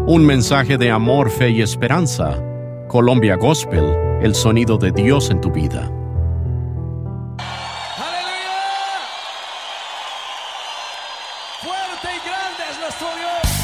Un mensaje de amor, fe y esperanza. Colombia Gospel, el sonido de Dios en tu vida. ¡Aleluya! Fuerte y grande es nuestro Dios.